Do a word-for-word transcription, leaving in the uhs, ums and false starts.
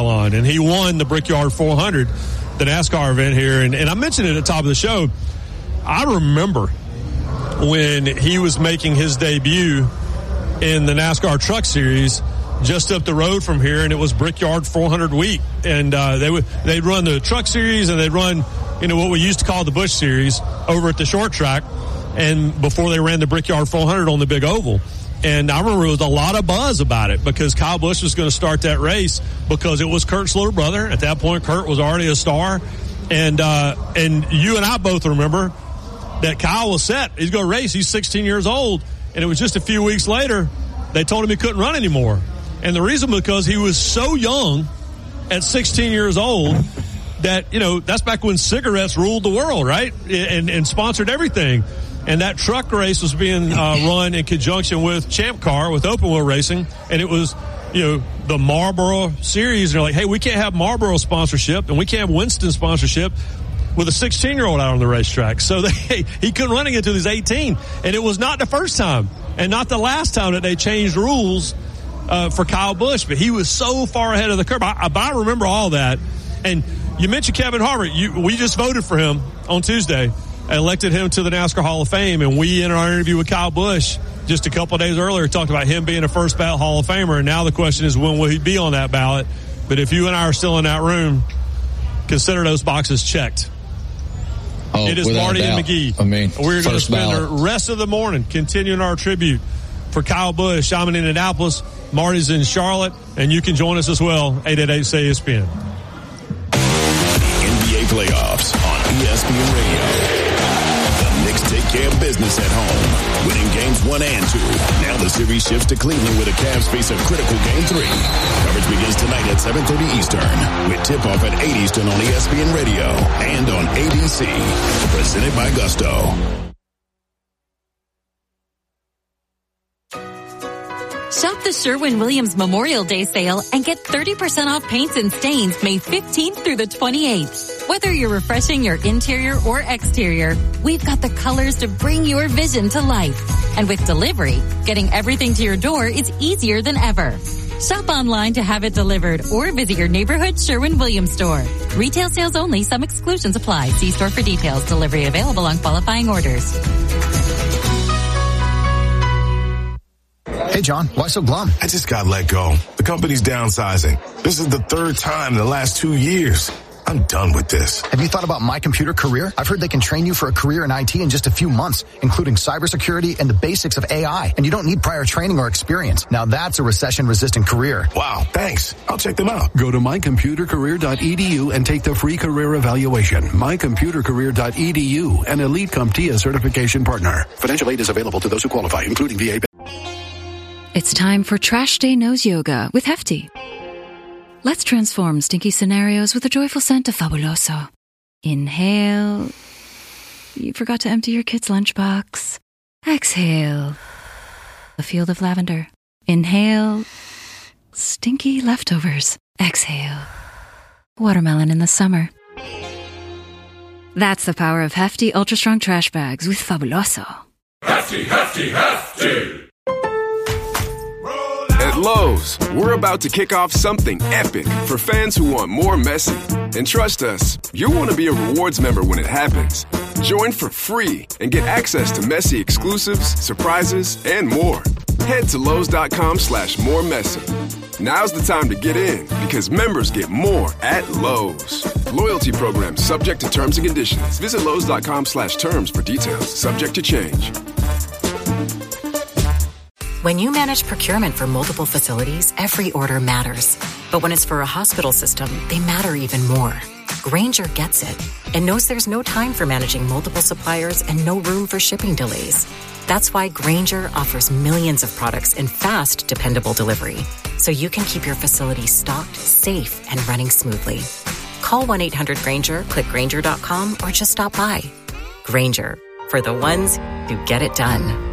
pylon, and he won the Brickyard four hundred, the NASCAR event here. And, and I mentioned it at the top of the show. I remember when he was making his debut in the NASCAR Truck Series just up the road from here, and it was Brickyard four hundred week. And uh, they would they'd run the Truck Series, and they'd run, you know, what we used to call the Busch Series over at the short track, and before they ran the Brickyard four hundred on the big oval. And I remember there was a lot of buzz about it because Kyle Busch was going to start that race because it was Kurt's little brother. At that point, Kurt was already a star. And uh, and you and I both remember that Kyle was set. He's going to race. He's sixteen years old. And it was just a few weeks later, they told him he couldn't run anymore. And the reason because he was so young at sixteen years old that, you know, that's back when cigarettes ruled the world, right? And, and sponsored everything. And that truck race was being uh, run in conjunction with Champ Car, with Open Wheel Racing. And it was, you know, the Marlboro Series. And they're like, hey, we can't have Marlboro sponsorship and we can't have Winston sponsorship with a sixteen-year-old out on the racetrack. So they, he couldn't run it until he was eighteen. And it was not the first time and not the last time that they changed rules uh, for Kyle Busch. But he was so far ahead of the curve. I, I remember all that. And you mentioned Kevin Harvick. You, we just voted for him on Tuesday, elected him to the NASCAR Hall of Fame. And we, in our interview with Kyle Busch just a couple of days earlier, talked about him being a first ballot Hall of Famer. And now the question is, when will he be on that ballot? But if you and I are still in that room, consider those boxes checked. Oh, it is Marty and McGee. I mean, we're going to spend ballot. the rest of the morning continuing our tribute for Kyle Busch. I'm in Indianapolis. Marty's in Charlotte. And you can join us as well, eight eight eight S A Y E S P N. N B A playoffs on E S P N Radio. The Knicks take care of business at home, winning games one and two. Now the series shifts to Cleveland with the Cavs face a critical game three. Coverage begins tonight at seven thirty Eastern with tip-off at eight Eastern on E S P N Radio and on A B C. Presented by Gusto. Shop the Sherwin-Williams Memorial Day sale and get thirty percent off paints and stains May fifteenth through the twenty-eighth. Whether you're refreshing your interior or exterior, we've got the colors to bring your vision to life. And with delivery, getting everything to your door is easier than ever. Shop online to have it delivered or visit your neighborhood Sherwin-Williams store. Retail sales only. Some exclusions apply. See store for details. Delivery available on qualifying orders. Hey, John, why so glum? I just got let go. The company's downsizing. This is the third time in the last two years. I'm done with this. Have you thought about My Computer Career? I've heard they can train you for a career in I T in just a few months, including cybersecurity and the basics of A I. And you don't need prior training or experience. Now that's a recession-resistant career. Wow, thanks. I'll check them out. Go to my computer career dot e d u and take the free career evaluation. my computer career dot e d u, an Elite CompTIA certification partner. Financial aid is available to those who qualify, including V A. It's time for Trash Day Nose Yoga with Hefty. Let's transform stinky scenarios with a joyful scent of Fabuloso. Inhale. You forgot to empty your kid's lunchbox. Exhale. A field of lavender. Inhale. Stinky leftovers. Exhale. Watermelon in the summer. That's the power of Hefty Ultra Strong Trash Bags with Fabuloso. Hefty, Hefty, Hefty! At Lowe's, we're about to kick off something epic for fans who want more messy. And trust us, you'll want to be a rewards member when it happens. Join for free and get access to messy exclusives, surprises, and more. Head to Lowe's.com slash more messy. Now's the time to get in because members get more at Lowe's. Loyalty program subject to terms and conditions. Visit Lowe's.com slash terms for details. Subject to change. When you manage procurement for multiple facilities, every order matters. But when it's for a hospital system, they matter even more. Grainger gets it and knows there's no time for managing multiple suppliers and no room for shipping delays. That's why Grainger offers millions of products in fast, dependable delivery, so you can keep your facility stocked, safe, and running smoothly. Call one eight hundred Grainger, click Grainger dot com, or just stop by. Grainger, for the ones who get it done.